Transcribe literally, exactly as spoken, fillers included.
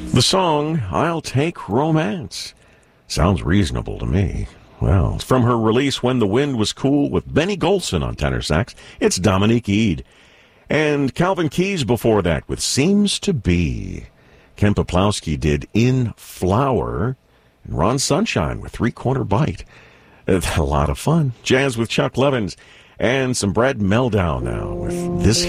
The song, I'll Take Romance. Sounds reasonable to me. Well, it's from her release, When the Wind Was Cool, with Benny Golson on tenor sax. It's Dominique Eade. And Calvin Keys before that with Seems to Be. Ken Poplowski did In Flower. And Ron Sunshine with Three Quarter Bite. A lot of fun. Jazz with Chuck Levins. And some Brad Meldau now with This